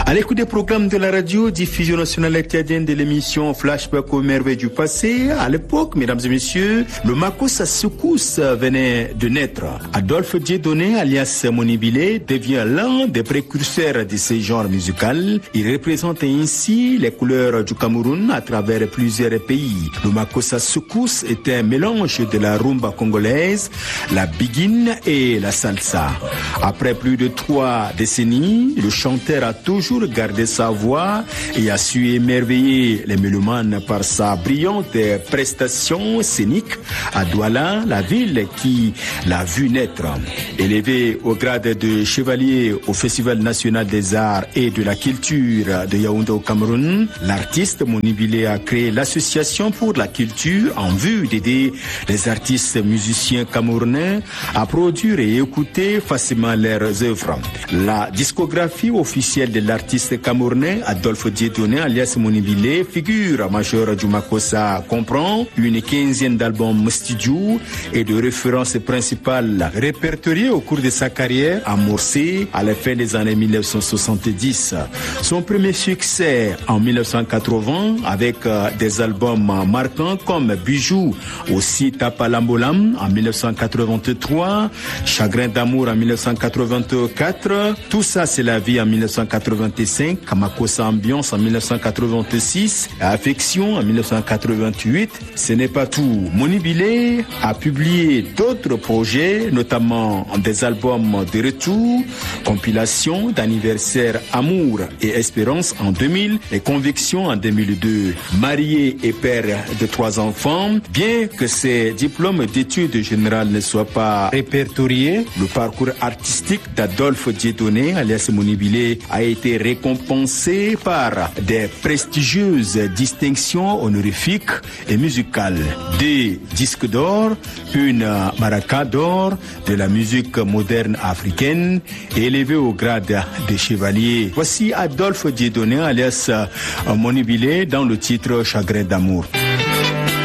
À l'écoute des programmes de la radio, diffusion nationale acadienne de l'émission Flashback aux merveilles du passé, à l'époque, mesdames et messieurs, le Makossa Secousse venait de naître. Adolphe Dieudonné, alias Monibile, devient l'un des précurseurs de ce genre musical. Il représente ainsi les couleurs du Cameroun à travers plusieurs pays. Le Makossa Secousse est un mélange de la rumba congolaise, la biguine et la salsa. Après plus de 3 décennies, le chanteur a toujours gardé sa voix et a su émerveiller les mélomanes par sa brillante prestation scénique à Douala, la ville qui l'a vu naître. Élevé au grade de chevalier au Festival national des arts et de la culture de Yaoundé au Cameroun, l'artiste Monibile a créé l'association pour la culture en vue d'aider les artistes musiciens camerounais à produire et écouter facilement leurs œuvres. La discographie officielle de l'artiste camerounais Adolphe Dieudonné alias Monibile, figure majeure du Makossa, comprend une 15aine d'albums studio et de références principales répertoriées au cours de sa carrière amorcée à la fin des années 1970. Son premier succès en 1980 avec des albums marquants comme Bijou, aussi Tapalambolam en 1983, Chagrin d'amour en 1984, Tout ça c'est la vie en 1985, Makossa Ambiance en 1986, Affection en 1988. Ce n'est pas tout. Monibile a publié d'autres projets, notamment des albums de retour, compilations d'anniversaire Amour et Espérance en 2000 et Conviction en 2002. Marié et père de 3 enfants, bien que ses diplômes d'études générales ne soient pas répertoriés, le parcours artistique d'Adolphe Dieudonné alias Monibile a été récompensé par des prestigieuses distinctions honorifiques et musicales. Des disques d'or, une maraca d'or de la musique moderne africaine, élevé au grade de chevalier. Voici Adolphe Dieudonné alias Monibile dans le titre Chagrin d'amour.